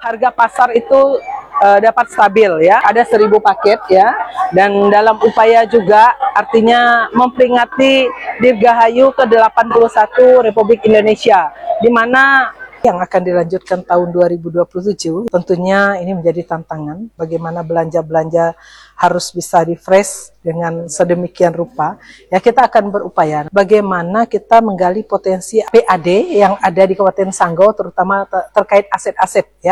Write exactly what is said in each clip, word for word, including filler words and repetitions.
harga pasar itu uh, dapat stabil ya, ada seribu paket ya, dan dalam upaya juga artinya memperingati Dirgahayu ke delapan puluh satu Republik Indonesia, di mana yang akan dilanjutkan tahun dua ribu dua puluh tujuh. Tentunya ini menjadi tantangan bagaimana belanja-belanja harus bisa refresh dengan sedemikian rupa. Ya, kita akan berupaya bagaimana kita menggali potensi P A D yang ada di Kabupaten Sanggau, terutama ter terkait aset-aset ya.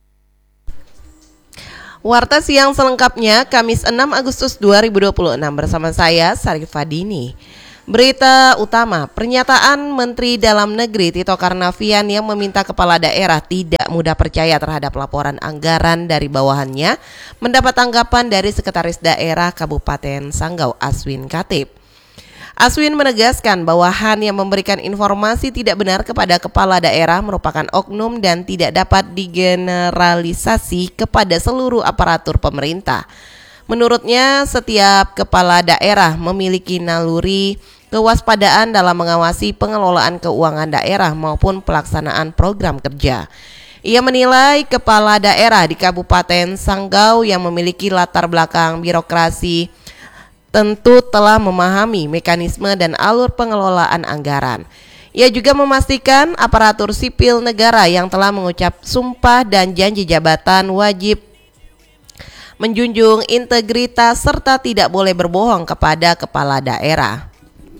Warta Siang selengkapnya Kamis enam Agustus dua ribu dua puluh enam bersama saya Sarifah Dini. Berita utama, pernyataan Menteri Dalam Negeri Tito Karnavian yang meminta kepala daerah tidak mudah percaya terhadap laporan anggaran dari bawahannya mendapat tanggapan dari Sekretaris Daerah Kabupaten Sanggau Aswin Katib. Aswin menegaskan bawahan yang memberikan informasi tidak benar kepada kepala daerah merupakan oknum dan tidak dapat digeneralisasi kepada seluruh aparatur pemerintah. Menurutnya, setiap kepala daerah memiliki naluri kewaspadaan dalam mengawasi pengelolaan keuangan daerah maupun pelaksanaan program kerja. Ia menilai kepala daerah di Kabupaten Sanggau yang memiliki latar belakang birokrasi tentu telah memahami mekanisme dan alur pengelolaan anggaran. Ia juga memastikan aparatur sipil negara yang telah mengucap sumpah dan janji jabatan wajib menjunjung integritas serta tidak boleh berbohong kepada kepala daerah.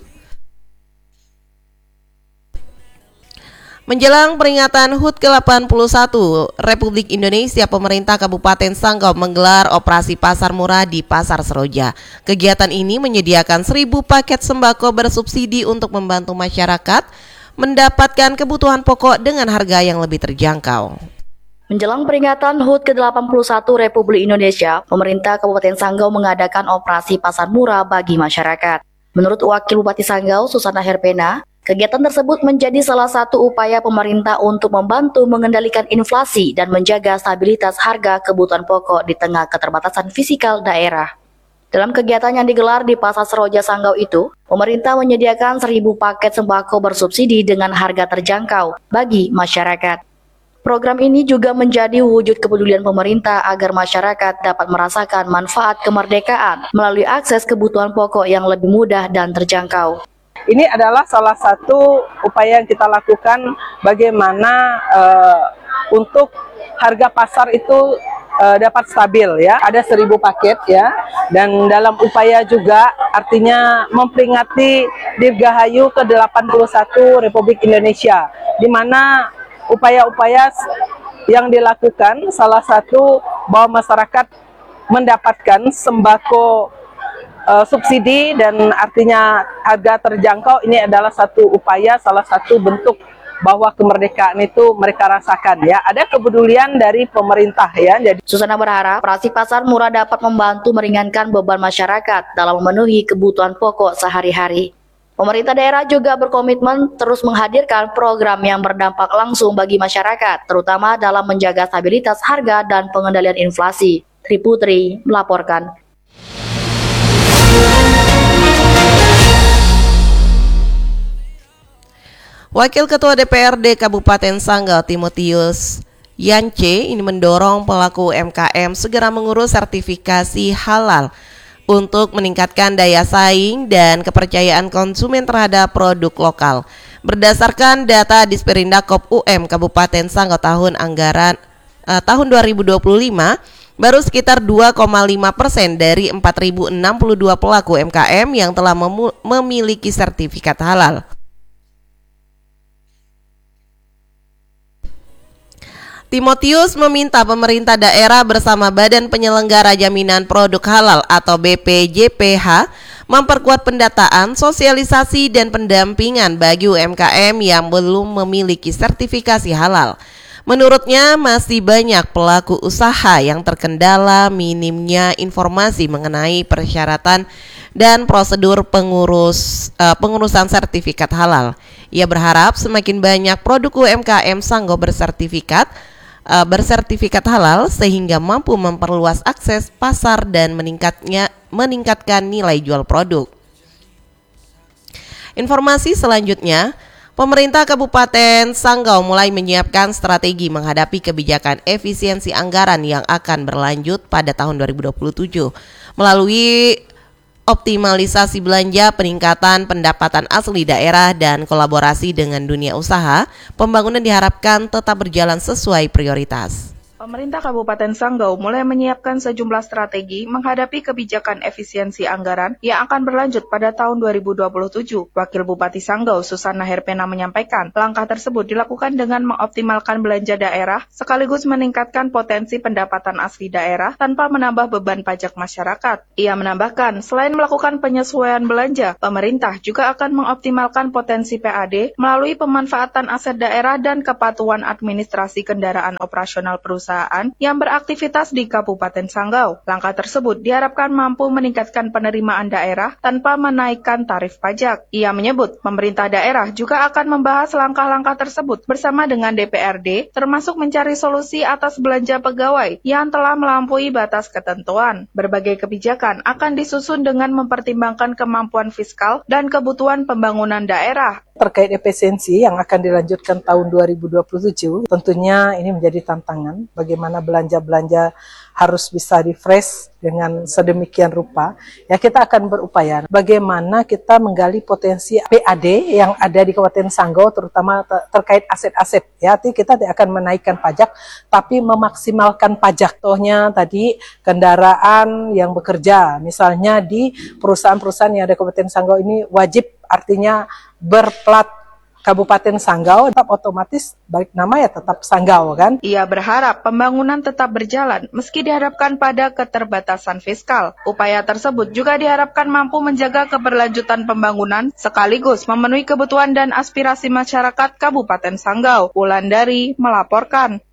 Menjelang peringatan H U T ke delapan puluh satu Republik Indonesia, pemerintah Kabupaten Sanggau menggelar operasi pasar murah di Pasar Seroja. Kegiatan ini menyediakan seribu paket sembako bersubsidi untuk membantu masyarakat mendapatkan kebutuhan pokok dengan harga yang lebih terjangkau. Menjelang peringatan H U T ke delapan puluh satu Republik Indonesia, pemerintah Kabupaten Sanggau mengadakan operasi pasar murah bagi masyarakat. Menurut Wakil Bupati Sanggau, Susana Herpena, kegiatan tersebut menjadi salah satu upaya pemerintah untuk membantu mengendalikan inflasi dan menjaga stabilitas harga kebutuhan pokok di tengah keterbatasan fiskal daerah. Dalam kegiatan yang digelar di Pasar Seroja Sanggau itu, pemerintah menyediakan seribu paket sembako bersubsidi dengan harga terjangkau bagi masyarakat. Program ini juga menjadi wujud kepedulian pemerintah agar masyarakat dapat merasakan manfaat kemerdekaan melalui akses kebutuhan pokok yang lebih mudah dan terjangkau. Ini adalah salah satu upaya yang kita lakukan bagaimana uh, untuk harga pasar itu uh, dapat stabil ya, ada seribu paket ya, dan dalam upaya juga artinya memperingati Dirgahayu ke delapan puluh satu Republik Indonesia, di mana upaya-upaya yang dilakukan salah satu bahwa masyarakat mendapatkan sembako Uh, subsidi dan artinya harga terjangkau. Ini adalah satu upaya, salah satu bentuk bahwa kemerdekaan itu mereka rasakan ya. Ada kepedulian dari pemerintah ya. Jadi Susana berharap operasi pasar murah dapat membantu meringankan beban masyarakat dalam memenuhi kebutuhan pokok sehari-hari. Pemerintah daerah juga berkomitmen terus menghadirkan program yang berdampak langsung bagi masyarakat, terutama dalam menjaga stabilitas harga dan pengendalian inflasi. Tri Putri melaporkan. Wakil Ketua D P R D Kabupaten Sanggau Timotius Yance ini mendorong pelaku U M K M segera mengurus sertifikasi halal untuk meningkatkan daya saing dan kepercayaan konsumen terhadap produk lokal. Berdasarkan data Disperindakop U M Kabupaten Sanggau tahun anggaran eh, tahun dua ribu dua puluh lima, baru sekitar dua koma lima persen dari empat ribu enam puluh dua pelaku U M K M yang telah memiliki sertifikat halal. Timotius meminta pemerintah daerah bersama Badan Penyelenggara Jaminan Produk Halal atau B P J P H memperkuat pendataan, sosialisasi, dan pendampingan bagi U M K M yang belum memiliki sertifikasi halal. Menurutnya masih banyak pelaku usaha yang terkendala minimnya informasi mengenai persyaratan dan prosedur pengurus uh, pengurusan sertifikat halal. Ia berharap semakin banyak produk U M K M Sanggau bersertifikat uh, bersertifikat halal sehingga mampu memperluas akses pasar dan meningkatnya meningkatkan nilai jual produk. Informasi selanjutnya, Pemerintah Kabupaten Sanggau mulai menyiapkan strategi menghadapi kebijakan efisiensi anggaran yang akan berlanjut pada tahun dua ribu dua puluh tujuh melalui optimalisasi belanja, peningkatan pendapatan asli daerah, dan kolaborasi dengan dunia usaha. Pembangunan diharapkan tetap berjalan sesuai prioritas. Pemerintah Kabupaten Sanggau mulai menyiapkan sejumlah strategi menghadapi kebijakan efisiensi anggaran yang akan berlanjut pada tahun dua ribu dua puluh tujuh. Wakil Bupati Sanggau, Susana Herpena, menyampaikan langkah tersebut dilakukan dengan mengoptimalkan belanja daerah sekaligus meningkatkan potensi pendapatan asli daerah tanpa menambah beban pajak masyarakat. Ia menambahkan, selain melakukan penyesuaian belanja, pemerintah juga akan mengoptimalkan potensi P A D melalui pemanfaatan aset daerah dan kepatuhan administrasi kendaraan operasional perusahaan yang beraktivitas di Kabupaten Sanggau. Langkah tersebut diharapkan mampu meningkatkan penerimaan daerah tanpa menaikkan tarif pajak. Ia menyebut pemerintah daerah juga akan membahas langkah-langkah tersebut bersama dengan D P R D, termasuk mencari solusi atas belanja pegawai yang telah melampaui batas ketentuan. Berbagai kebijakan akan disusun dengan mempertimbangkan kemampuan fiskal dan kebutuhan pembangunan daerah. Terkait efisiensi yang akan dilanjutkan tahun dua ribu dua puluh tujuh, tentunya ini menjadi tantangan bagaimana belanja-belanja harus bisa refresh dengan sedemikian rupa. Ya, kita akan berupaya bagaimana kita menggali potensi P A D yang ada di Kabupaten Sanggau, terutama terkait aset-aset. Ya, kita tidak akan menaikkan pajak, tapi memaksimalkan pajak. Contohnya tadi kendaraan yang bekerja, misalnya di perusahaan-perusahaan yang ada di Kabupaten Sanggau ini wajib, artinya berplat Kabupaten Sanggau, tetap otomatis balik nama ya tetap Sanggau kan. Ia berharap pembangunan tetap berjalan meski dihadapkan pada keterbatasan fiskal. Upaya tersebut juga diharapkan mampu menjaga keberlanjutan pembangunan sekaligus memenuhi kebutuhan dan aspirasi masyarakat Kabupaten Sanggau. Wulandari melaporkan.